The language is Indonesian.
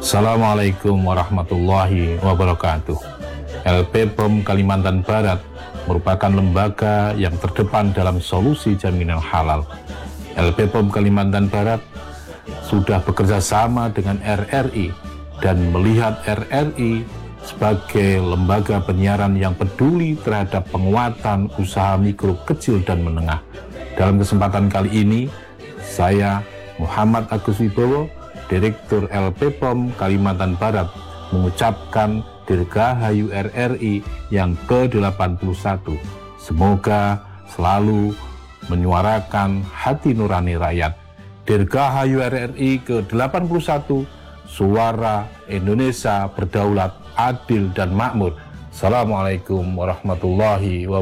Assalamualaikum warahmatullahi wabarakatuh. LP POM Kalimantan Barat merupakan lembaga yang terdepan dalam solusi jaminan halal. LP POM Kalimantan Barat sudah bekerja sama dengan RRI dan melihat RRI sebagai lembaga penyiaran yang peduli terhadap penguatan usaha mikro, kecil, dan menengah. Dalam kesempatan kali ini, saya Muhammad Agus Wibowo, Direktur LP POM Kalimantan Barat, mengucapkan Dirgahayu RRI yang ke-81. Semoga selalu menyuarakan hati nurani rakyat. Dirgahayu RRI ke-81, suara Indonesia berdaulat, adil, dan makmur. Assalamualaikum warahmatullahi wabarakatuh.